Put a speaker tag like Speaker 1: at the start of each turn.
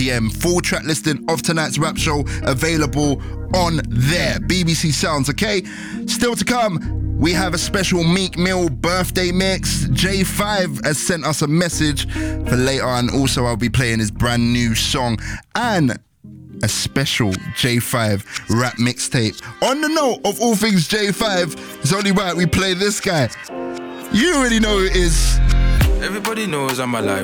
Speaker 1: p.m. Full track listing of tonight's rap show available on there. BBC Sounds, okay? Still to come, we have a special Meek Mill birthday mix. J5 has sent us a message for later, and also I'll be playing his brand new song and a special J5 rap mixtape. On the note of all things J5, it's only right we play this guy. You already know who it is.
Speaker 2: Everybody knows I'm alive.